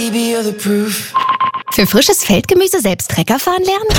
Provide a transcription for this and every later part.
Baby, you're the proof. Für frisches Feldgemüse selbst Trecker fahren lernen?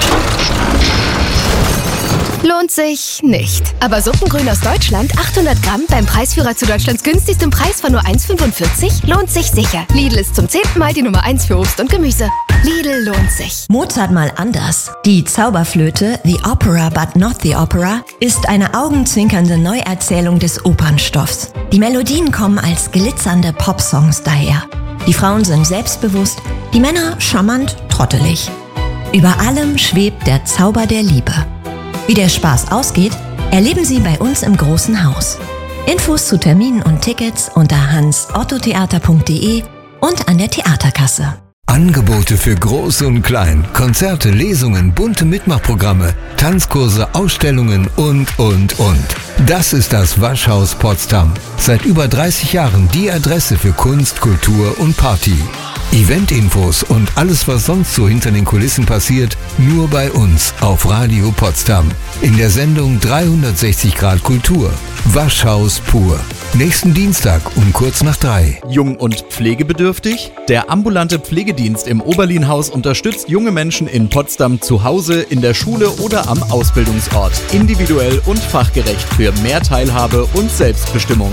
Lohnt sich nicht. Aber Suppengrün aus Deutschland, 800 Gramm, beim Preisführer zu Deutschlands günstigstem Preis von nur 1,45, lohnt sich sicher. Lidl ist zum 10. Mal die Nummer 1 für Obst und Gemüse. Lidl lohnt sich. Mozart mal anders. Die Zauberflöte, The Opera but not the Opera, ist eine augenzwinkernde Neuerzählung des Opernstoffs. Die Melodien kommen als glitzernde Popsongs daher. Die Frauen sind selbstbewusst, die Männer charmant, trottelig. Über allem schwebt der Zauber der Liebe. Wie der Spaß ausgeht, erleben Sie bei uns im Großen Haus. Infos zu Terminen und Tickets unter hansottotheater.de und an der Theaterkasse. Angebote für Groß und Klein, Konzerte, Lesungen, bunte Mitmachprogramme, Tanzkurse, Ausstellungen und. Das ist das Waschhaus Potsdam. Seit über 30 Jahren die Adresse für Kunst, Kultur und Party. Eventinfos und alles, was sonst so hinter den Kulissen passiert, nur bei uns auf Radio Potsdam. In der Sendung 360 Grad Kultur. Waschhaus pur. Nächsten Dienstag um kurz nach 3. Jung und pflegebedürftig? Der ambulante Pflegedienst im Oberlin-Haus unterstützt junge Menschen in Potsdam zu Hause, in der Schule oder am Ausbildungsort. Individuell und fachgerecht für mehr Teilhabe und Selbstbestimmung.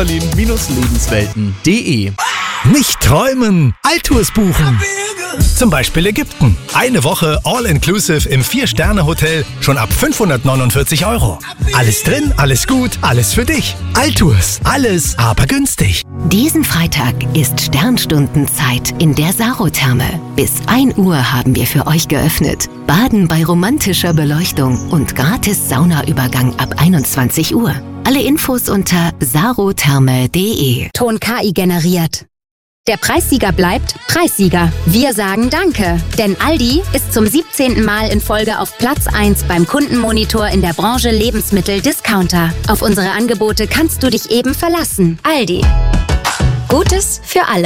Oberlin-lebenswelten.de. Nicht träumen, Alltours buchen. Zum Beispiel Ägypten. Eine Woche All-Inclusive im 4-Sterne-Hotel schon ab 549 €. Alles drin, alles gut, alles für dich. Alltours, alles aber günstig. Diesen Freitag ist Sternstundenzeit in der Sarotherme. Bis 1 Uhr haben wir für euch geöffnet. Baden bei romantischer Beleuchtung und gratis Saunaübergang ab 21 Uhr. Alle Infos unter sarotherme.de. Ton KI generiert. Der Preissieger bleibt Preissieger. Wir sagen Danke, denn Aldi ist zum 17. Mal in Folge auf Platz 1 beim Kundenmonitor in der Branche Lebensmittel-Discounter. Auf unsere Angebote kannst du dich eben verlassen. Aldi. Gutes für alle.